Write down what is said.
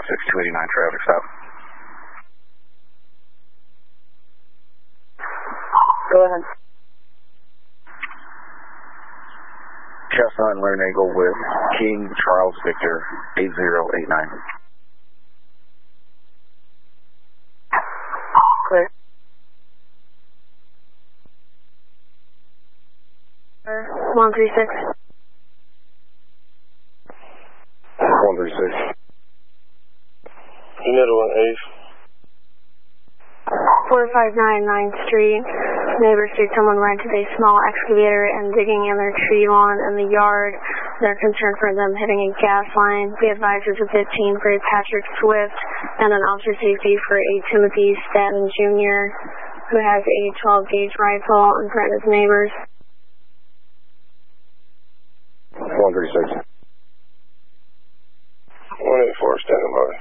5289 traffic stop. Go ahead. Chestnut and Lone Eagle with King Charles Victor 8089. Clear. 136. 136. Middle and Ace. 4599 9th Street. Neighbors say someone rented a small excavator and digging in their tree lawn in the yard. They're concerned for them hitting a gas line. Be advised there's a 15 for a Patrick Swift and an officer safety for a Timothy Stanton Jr. who has a 12-gauge rifle in front of his neighbors. 136. 184 standing by.